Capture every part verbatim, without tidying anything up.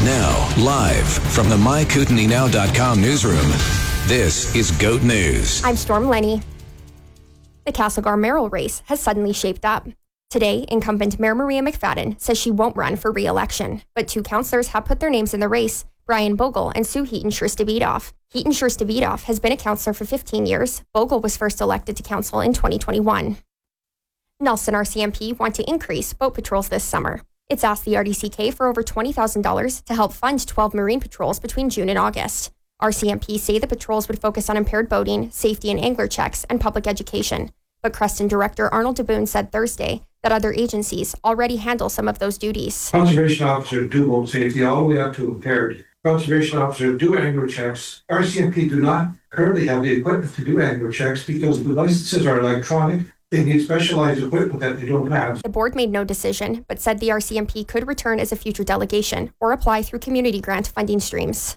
Now, live from the my kootenai now dot com newsroom, this is GOAT News. I'm Storm Lenny. The Castlegar mayoral race has suddenly shaped up. Today, incumbent Mayor Maria McFadden says she won't run for re-election, but two councillors have put their names in the race, Brian Bogle and Sue Heaton-Scherstabidoff. Heaton-Scherstabidoff has been a councillor for fifteen years. Bogle was first elected to council in twenty twenty-one. Nelson R C M P want to increase boat patrols this summer. It's asked the R D C K for over twenty thousand dollars to help fund twelve marine patrols between June and August. R C M P say the patrols would focus on impaired boating, safety and angler checks, and public education. But Creston Director Arnold DeBoon said Thursday that other agencies already handle some of those duties. Conservation officers do boat safety all the way up to impaired. Conservation officers do angler checks. R C M P do not currently have the equipment to do angler checks because the licenses are electronic. They need specialized equipment that they don't have. The board made no decision, but said the R C M P could return as a future delegation or apply through community grant funding streams.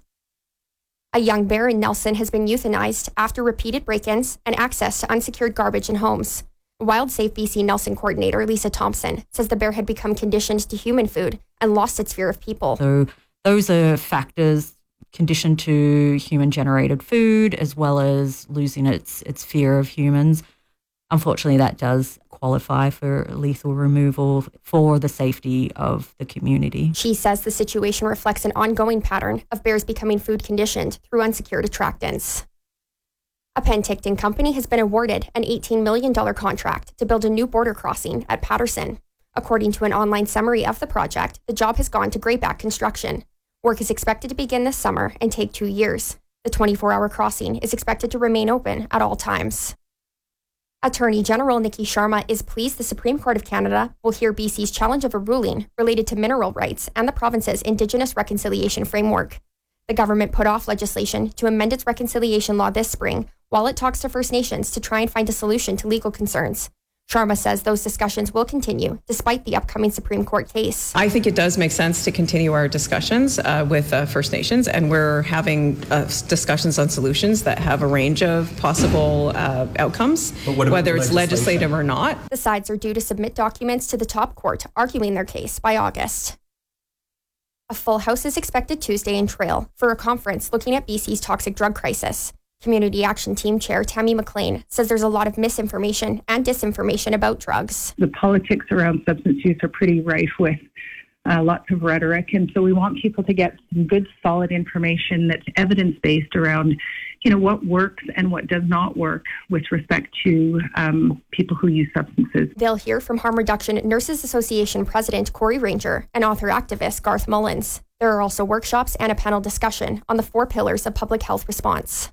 A young bear in Nelson has been euthanized after repeated break-ins and access to unsecured garbage in homes. WildSafe B C Nelson coordinator Lisa Thompson says the bear had become conditioned to human food and lost its fear of people. So those are factors conditioned to human-generated food as well as losing its its fear of humans. Unfortunately, that does qualify for lethal removal for the safety of the community. She says the situation reflects an ongoing pattern of bears becoming food conditioned through unsecured attractants. A Penticton company has been awarded an eighteen million dollars contract to build a new border crossing at Patterson. According to an online summary of the project, the job has gone to Greyback Construction. Work is expected to begin this summer and take two years. The twenty-four hour crossing is expected to remain open at all times. Attorney General Nikki Sharma is pleased the Supreme Court of Canada will hear B C's challenge of a ruling related to mineral rights and the province's Indigenous Reconciliation Framework. The government put off legislation to amend its reconciliation law this spring while it talks to First Nations to try and find a solution to legal concerns. Sharma says those discussions will continue despite the upcoming Supreme Court case. I think it does make sense to continue our discussions uh, with uh, First Nations, and we're having uh, discussions on solutions that have a range of possible uh, outcomes, whether it's legislative or not. The sides are due to submit documents to the top court arguing their case by August. A full house is expected Tuesday in Trail for a conference looking at B C's toxic drug crisis. Community Action Team Chair Tammy McLean says there's a lot of misinformation and disinformation about drugs. The politics around substance use are pretty rife with uh, lots of rhetoric, and so we want people to get some good, solid information that's evidence-based around, you know, what works and what does not work with respect to um, people who use substances. They'll hear from Harm Reduction Nurses Association President Corey Ranger and author-activist Garth Mullins. There are also workshops and a panel discussion on the four pillars of public health response.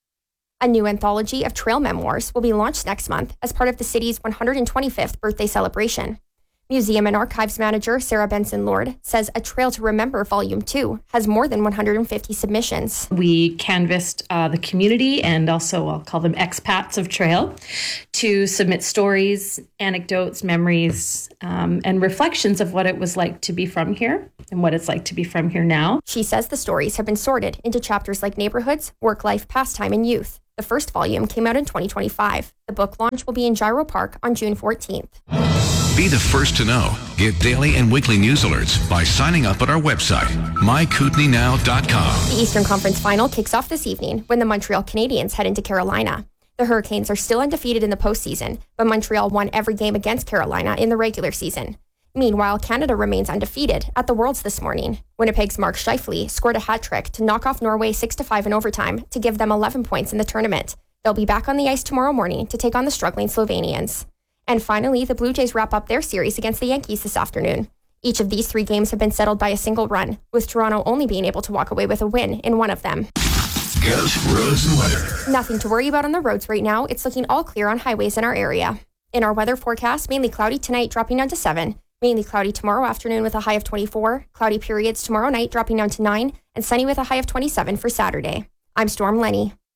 A new anthology of trail memoirs will be launched next month as part of the city's one hundred twenty-fifth birthday celebration. Museum and Archives Manager Sarah Benson-Lord says A Trail to Remember Volume two has more than one hundred fifty submissions. We canvassed uh, the community and also I'll call them expats of trail to submit stories, anecdotes, memories, um, and reflections of what it was like to be from here and what it's like to be from here now. She says the stories have been sorted into chapters like neighborhoods, work life, pastime, and youth. The first volume came out in twenty twenty-five. The book launch will be in Gyro Park on June fourteenth. Be the first to know. Get daily and weekly news alerts by signing up at our website, my kootenai now dot com. The Eastern Conference Final kicks off this evening when the Montreal Canadiens head into Carolina. The Hurricanes are still undefeated in the postseason, but Montreal won every game against Carolina in the regular season. Meanwhile, Canada remains undefeated at the Worlds this morning. Winnipeg's Mark Scheifele scored a hat trick to knock off Norway six to five in overtime to give them eleven points in the tournament. They'll be back on the ice tomorrow morning to take on the struggling Slovenians. And finally, the Blue Jays wrap up their series against the Yankees this afternoon. Each of these three games have been settled by a single run, with Toronto only being able to walk away with a win in one of them. GOAT Roads and Weather. Nothing to worry about on the roads right now. It's looking all clear on highways in our area. In our weather forecast, mainly cloudy tonight, dropping down to seven. Mainly cloudy tomorrow afternoon with a high of twenty-four. Cloudy periods tomorrow night dropping down to nine. And sunny with a high of twenty-seven for Saturday. I'm Storm Lenny.